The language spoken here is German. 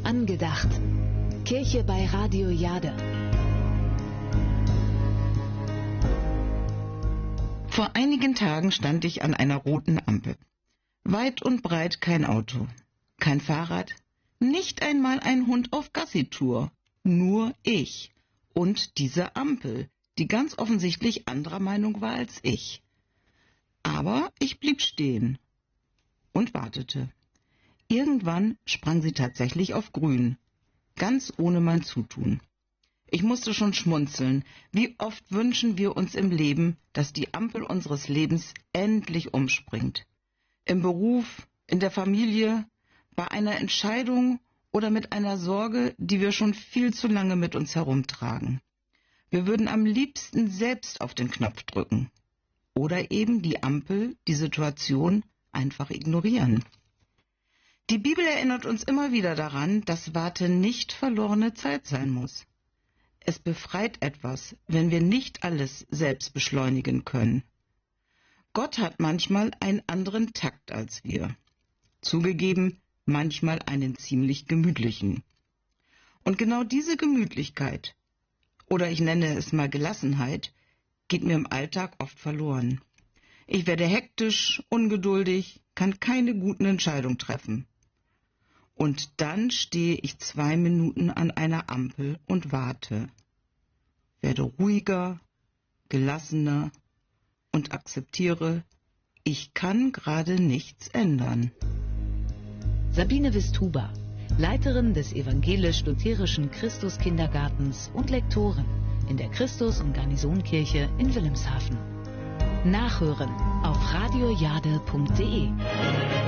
angedacht. Kirche bei Radio Jade. Vor einigen Tagen stand ich an einer roten Ampel. Weit und breit kein Auto, kein Fahrrad, nicht einmal ein Hund auf Gassitour. Nur ich und diese Ampel, die ganz offensichtlich anderer Meinung war als ich. Aber ich blieb stehen und wartete. Irgendwann sprang sie tatsächlich auf grün, ganz ohne mein Zutun. Ich musste schon schmunzeln. Wie oft wünschen wir uns im Leben, dass die Ampel unseres Lebens endlich umspringt. Im Beruf, in der Familie, bei einer Entscheidung oder mit einer Sorge, die wir schon viel zu lange mit uns herumtragen. Wir würden am liebsten selbst auf den Knopf drücken. Oder eben die Ampel, die Situation einfach ignorieren. Die Bibel erinnert uns immer wieder daran, dass Warten nicht verlorene Zeit sein muss. Es befreit etwas, wenn wir nicht alles selbst beschleunigen können. Gott hat manchmal einen anderen Takt als wir. Zugegeben, manchmal einen ziemlich gemütlichen. Und genau diese Gemütlichkeit, oder ich nenne es mal Gelassenheit, geht mir im Alltag oft verloren. Ich werde hektisch, ungeduldig, kann keine guten Entscheidungen treffen. Und dann stehe ich 2 Minuten an einer Ampel und warte. Werde ruhiger, gelassener und akzeptiere, ich kann gerade nichts ändern. Sabine Westhuber, Leiterin des evangelisch-lutherischen Christuskindergartens und Lektorin in der Christus- und Garnisonkirche in Wilhelmshaven. Nachhören auf radiojade.de.